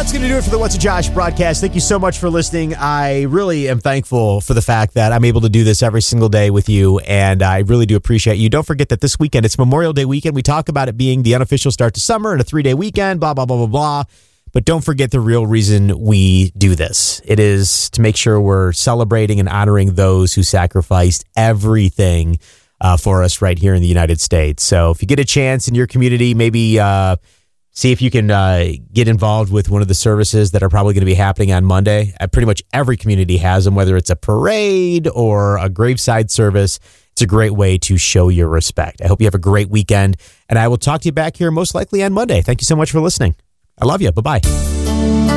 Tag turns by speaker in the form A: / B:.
A: That's going to do it for the What's a Josh broadcast. Thank you so much for listening. I really am thankful for the fact that I'm able to do this every single day with you, and I really do appreciate you. Don't forget that this weekend, it's Memorial Day weekend. We talk about it being the unofficial start to summer and a 3-day weekend, blah, blah, blah, blah, blah. But don't forget the real reason we do this. It is to make sure we're celebrating and honoring those who sacrificed everything for us right here in the United States. So if you get a chance in your community, maybe see if you can get involved with one of the services that are probably going to be happening on Monday. Pretty much every community has them, whether it's a parade or a graveside service. It's a great way to show your respect. I hope you have a great weekend, and I will talk to you back here most likely on Monday. Thank you so much for listening. I love you. Bye-bye.